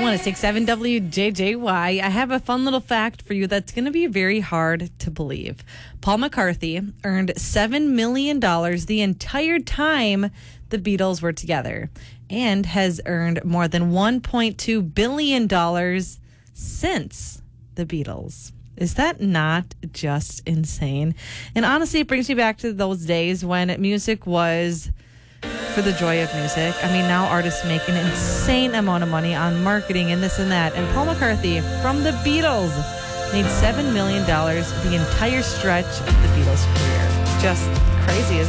106.7 WJJY. I have a fun little fact for you that's going to be very hard to believe. Paul McCartney earned $7 million the entire time the Beatles were together and has earned more than $1.2 billion since the Beatles. Is that not just insane? And honestly, it brings me back to those days when music was for the joy of music. I mean, now artists make an insane amount of money on marketing and this and that. And Paul McCartney from the Beatles made $7 million the entire stretch of the Beatles' career. Just crazy, isn't it?